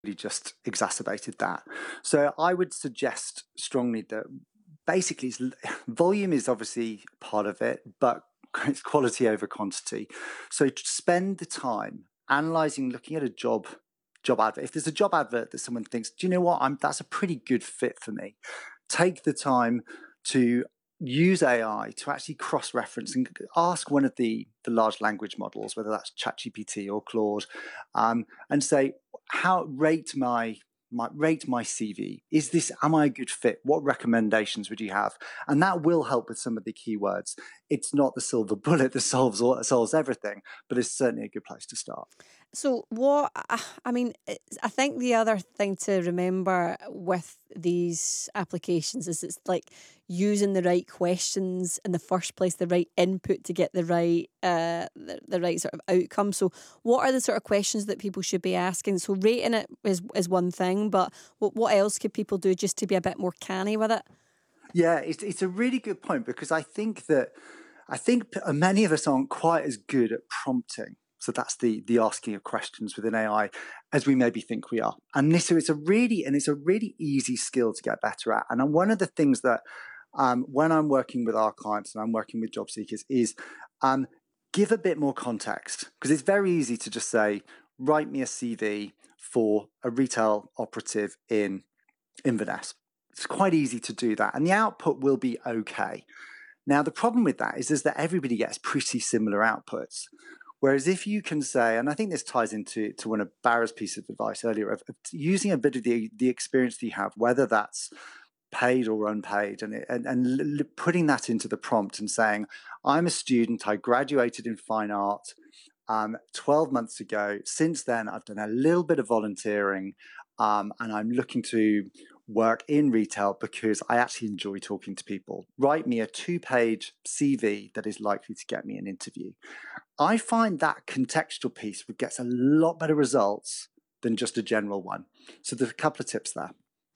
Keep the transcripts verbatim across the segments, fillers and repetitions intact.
just exacerbated that. So I would suggest strongly that basically it's, volume is obviously part of it, but it's quality over quantity. So spend the time analyzing, looking at a job job advert. If there's a job advert that someone thinks, do you know what, I'm that's a pretty good fit for me, take the time to use A I to actually cross-reference and ask one of the, the large language models, whether that's ChatGPT or Claude, um, and say, how rate my my rate my C V. Is this, am I a good fit? What recommendations would you have? And that will help with some of the keywords. It's not the silver bullet that solves all, solves everything, but it's certainly a good place to start. So what I I mean, it's- I think the other thing to remember with these applications is it's like using the right questions in the first place, the right input to get the right uh the, the right sort of outcome. So what are the sort of questions that people should be asking? So rating it is is one thing, but what what else could people do just to be a bit more canny with it? Yeah, it's it's a really good point, because I think that I think p- many of us aren't quite as good at prompting. So that's the the asking of questions within A I as we maybe think we are. And this so it's a really and it's a really easy skill to get better at. And one of the things that um, when I'm working with our clients and I'm working with job seekers is um, give a bit more context, because it's very easy to just say, write me a C V for a retail operative in Inverness. It's quite easy to do that, and the output will be okay. Now, the problem with that is, is that everybody gets pretty similar outputs. Whereas if you can say, and I think this ties into to one of Barra's pieces of advice earlier, of, of using a bit of the, the experience that you have, whether that's paid or unpaid, and, and, and putting that into the prompt and saying, I'm a student, I graduated in fine art um, twelve months ago. Since then, I've done a little bit of volunteering, um, and I'm looking to work in retail because I actually enjoy talking to people. Write me a two-page C V that is likely to get me an interview. I find that contextual piece gets a lot better results than just a general one. So there's a couple of tips there.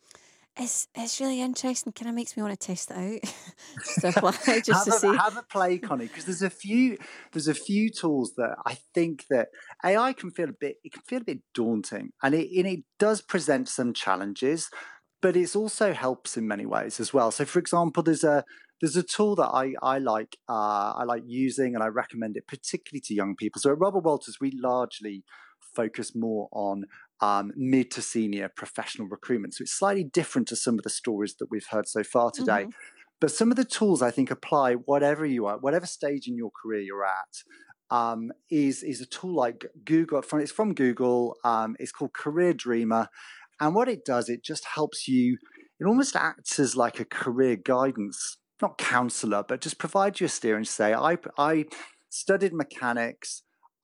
It's it's really interesting. Kind of makes me want to test it out, just to apply, just have to a see. have a play, Connie, because there's a few there's a few tools that I think that A I can feel a bit it can feel a bit daunting, and it and it does present some challenges, but it also helps in many ways as well. So, for example, there's a there's a tool that I I like uh, I like using, and I recommend it particularly to young people. So at Robert Walters, we largely focus more on um, mid to senior professional recruitment. So it's slightly different to some of the stories that we've heard so far today. Hmm. But some of the tools I think apply whatever you are, whatever stage in your career you're at. Um, is is a tool like Google. From it's from Google. Um, it's called Career Dreamer, and what it does, it just helps you. It almost acts as like a career guidance, not counselor, but just provides you a steer and say, I I studied mechanics.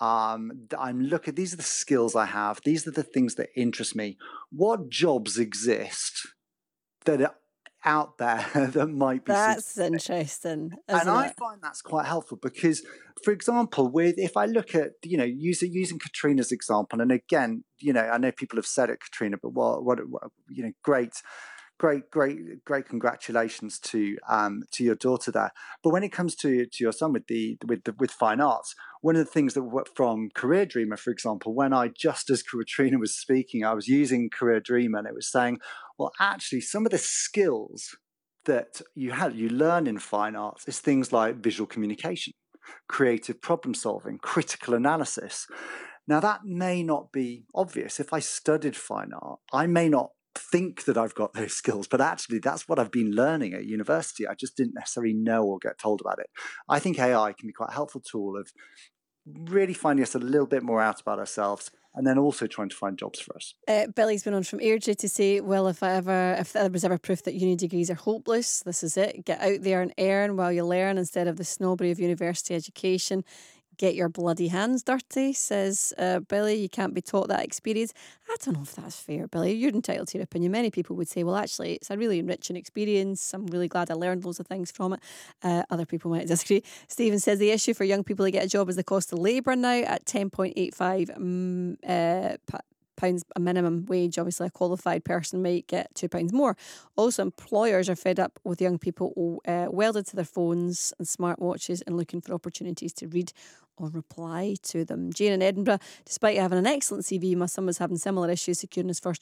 Um, I'm looking. These are the skills I have. These are the things that interest me. What jobs exist that are out there that might be suitable? That's interesting, And isn't I it? find that's quite helpful because, for example, with if I look at, you know, using using Katrina's example, and again, you know, I know people have said it, Katrina, but what what, what you know, great, great, great, great congratulations to um to your daughter there. But when it comes to to your son with the with the with fine arts, one of the things that from Career Dreamer, for example, when I just as Katrina was speaking, I was using Career Dreamer, and it was saying, well, actually, some of the skills that you had you learn in fine arts is things like visual communication, creative problem solving, critical analysis. Now that may not be obvious. If I studied fine art, I may not think that I've got those skills, but actually that's what I've been learning at university. I just didn't necessarily know or get told about it. I think A I can be quite a helpful tool of really finding us a little bit more out about ourselves, and then also trying to find jobs for us. Uh, Billy's been on from Airdrie to say, well, if I ever, if there was ever proof that uni degrees are hopeless, this is it. Get out there and earn while you learn instead of the snobbery of university education. Get your bloody hands dirty, says uh, Billy. You can't be taught that experience. I don't know if that's fair, Billy. You're entitled to your opinion. Many people would say, well, actually, it's a really enriching experience. I'm really glad I learned loads of things from it. Uh, other people might disagree. Stephen says the issue for young people to get a job is the cost of labour now at ten point eight five um, uh, pounds a minimum wage. Obviously, a qualified person might get two pounds more. Also, employers are fed up with young people uh, welded to their phones and smartwatches and looking for opportunities to read or reply to them. Jane in Edinburgh, despite having an excellent C V, my son was having similar issues securing his first